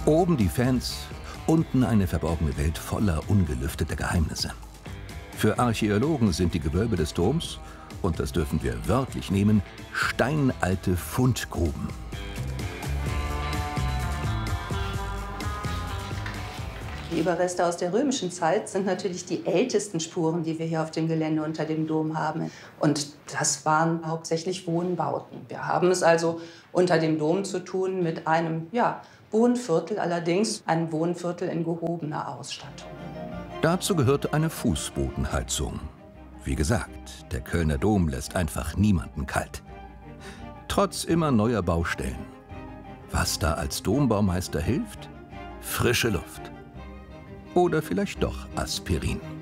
Oben die Fans, unten eine verborgene Welt voller ungelüfteter Geheimnisse. Für Archäologen sind die Gewölbe des Doms, und das dürfen wir wörtlich nehmen, steinalte Fundgruben. Die Überreste aus der römischen Zeit sind natürlich die ältesten Spuren, die wir hier auf dem Gelände unter dem Dom haben. Und das waren hauptsächlich Wohnbauten. Wir haben es also unter dem Dom zu tun mit einem Wohnviertel, allerdings ein Wohnviertel in gehobener Ausstattung. Dazu gehört eine Fußbodenheizung. Wie gesagt, der Kölner Dom lässt einfach niemanden kalt. Trotz immer neuer Baustellen. Was da als Dombaumeister hilft? Frische Luft. Oder vielleicht doch Aspirin.